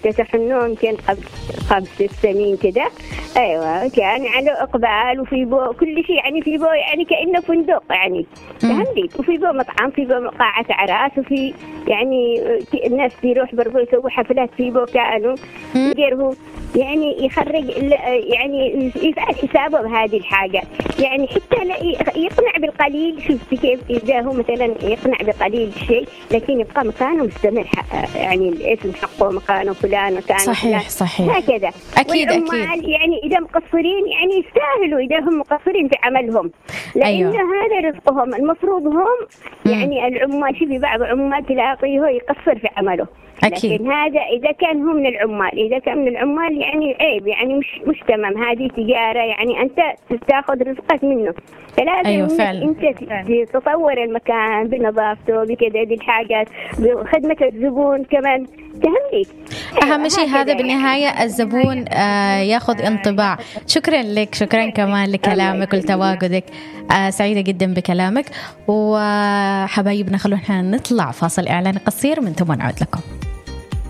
افتتحوا يمكن قبل 5 سنين كده. أيوة كان على إقبال وفي بو كل شيء يعني، في بو يعني كأنه فندق يعني فهمتي، وفي بو مطعم، في بو قاعة عراس، وفي يعني الناس بيروح برضو يسووا حفلات في بو كانوا غيره يعني يخرج يعني يفعل حسابه بهذه الحاجة يعني حتى يقنع بالقليل. شوفي كيف إذا هو مثلا يقنع بقليل شيء لكن يبقى مكانه مستمر يعني الاسم حقه مكانه فلان وكان صحيح فلان. صحيح هكذا أكيد يعني إذا مقصرين يعني يستاهلوا إذا هم مقصرين في عملهم، لأنه أيوة. هذا رزقهم المفروض هم يعني العمال. شوفي بعض العمال تلاقيه يقصر في عمله أكيد. لكن هذا إذا كان هم من العمال، إذا كان من العمال يعني عيب يعني مش تمام. هذه تجارة يعني أنت تأخذ رزقك منه، فلازم أيوة فعلا. أنت تطور المكان بنظافته بكذا دي الحاجات بخدمة الزبون كمان تهمني. أهم شيء هذا بالنهاية الزبون ياخذ انطباع. شكرا لك، شكرا كمان لكلامك ولتواجدك. سعيدة جدا بكلامك. وحبايبنا خلونا نطلع فاصل إعلان قصير من ثم نعود لكم.